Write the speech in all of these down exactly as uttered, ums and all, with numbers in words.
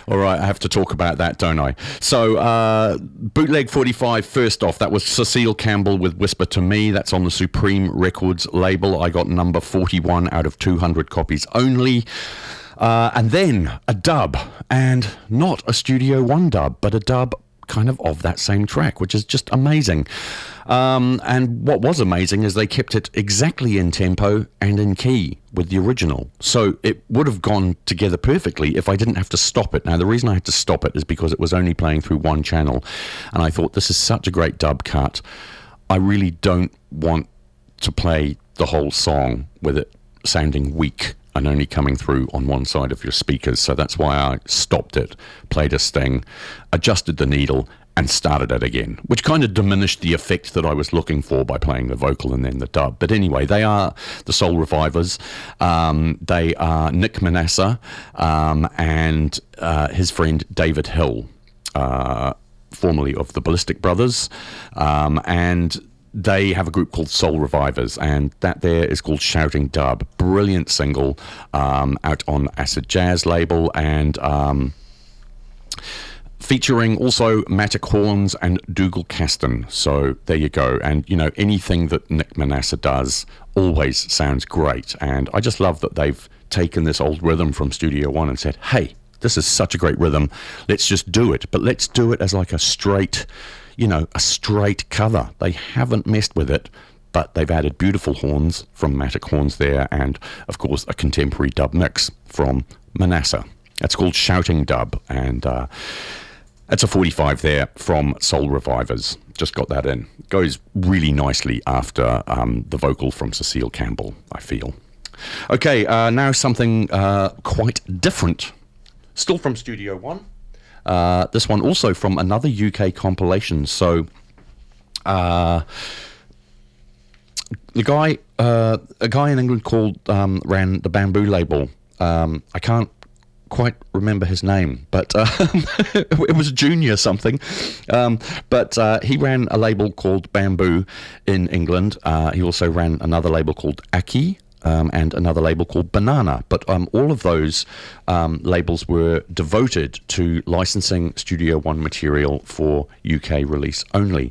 All right, I have to talk about that, don't I? So, uh, Bootleg forty-five, first off, that was Cecile Campbell with Whisper to Me. That's on the Supreme Records label. I got number forty-one out of two hundred copies only. Uh, and then a dub, and not a Studio One dub, but a dub kind of of that same track, which is just amazing. Um, and what was amazing is they kept it exactly in tempo and in key with the original. So it would have gone together perfectly if I didn't have to stop it. Now, the reason I had to stop it is because it was only playing through one channel. And I thought, this is such a great dub cut. I really don't want to play the whole song with it sounding weak and only coming through on one side of your speakers. So that's why I stopped it, played a sting, adjusted the needle, and started it again, which kind of diminished the effect that I was looking for by playing the vocal and then the dub. But anyway, they are the Soul Revivers. Um, they are Nick Manasseh um, and uh, his friend David Hill, uh, formerly of the Ballistic Brothers, um, and they have a group called Soul Revivers, and that there is called Shouting Dub. Brilliant single, um, out on Acid Jazz label, and um, featuring also Matic Horns and Dougal Caston. So there you go. And, you know, anything that Nick Manasseh does always sounds great. And I just love that they've taken this old rhythm from Studio One and said, hey, this is such a great rhythm. Let's just do it. But let's do it as like a straight... you know, a straight cover. They haven't messed with it, but they've added beautiful horns from Matic Horns there, and of course a contemporary dub mix from Manasseh. It's called Shouting Dub, and uh, it's a forty-five there from Soul Revivers. Just got that in. Goes really nicely after um, the vocal from Cecile Campbell, I feel. Okay, uh, now something uh, quite different. Still from Studio One. Uh, this one also from another U K compilation. So, uh, the guy, uh, a guy in England called um, ran the Bamboo label. Um, I can't quite remember his name, but uh, it was Junior something. Um, but uh, he ran a label called Bamboo in England. Uh, he also ran another label called Aki. Um, and another label called Banana. But um, all of those um, labels were devoted to licensing Studio One material for U K release only.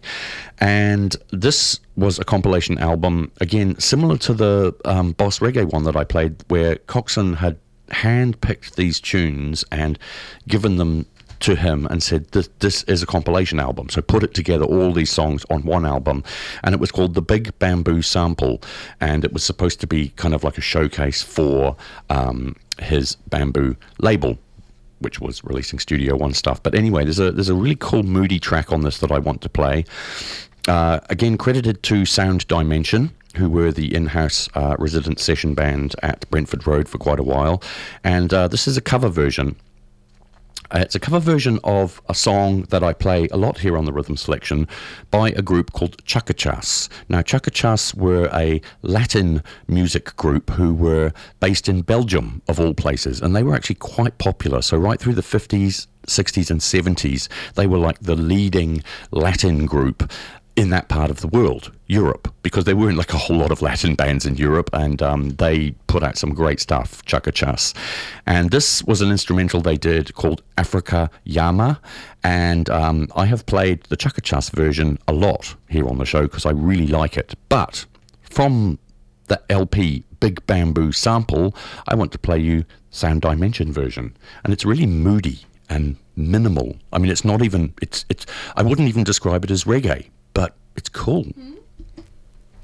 And this was a compilation album, again, similar to the um, Boss Reggae one that I played, where Coxon had hand-picked these tunes and given them to him and said, this, this is a compilation album, so put it together, all these songs on one album. And it was called The Big Bamboo Sample, and it was supposed to be kind of like a showcase for um, his Bamboo label, which was releasing Studio One stuff. But anyway, there's a there's a really cool moody track on this that I want to play. Uh, again, credited to Sound Dimension, who were the in-house uh, resident session band at Brentford Road for quite a while. And uh, this is a cover version. Uh, it's a cover version of a song that I play a lot here on the Rhythm Selection by a group called Chacachas. Now, Chacachas were a Latin music group who were based in Belgium, of all places, and they were actually quite popular. So right through the fifties, sixties and seventies, they were like the leading Latin group in that part of the world, Europe, because there weren't like a whole lot of Latin bands in Europe, and um, they put out some great stuff, Chacachas. And this was an instrumental they did called Africa Yama, and um, I have played the Chacachas version a lot here on the show because I really like it. But from the L P Big Bamboo Sample, I want to play you Sound Dimension version, and it's really moody and minimal. I mean, it's not even, it's, it's, I wouldn't even describe it as reggae, but it's cool. Mm-hmm.